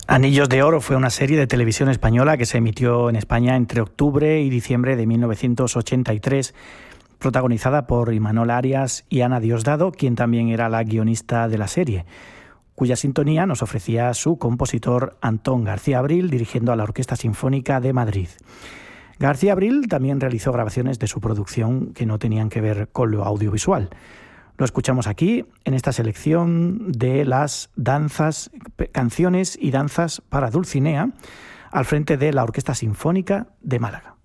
Anillos de Oro fue una serie de televisión española que se emitió en España entre octubre y diciembre de 1983, protagonizada por Imanol Arias y Ana Diosdado, quien también era la guionista de la serie, cuya sintonía nos ofrecía su compositor Antón García Abril, dirigiendo a la Orquesta Sinfónica de Madrid. García Abril también realizó grabaciones de su producción que no tenían que ver con lo audiovisual. Lo escuchamos aquí, en esta selección de las canciones y danzas para Dulcinea, al frente de la Orquesta Sinfónica de Málaga.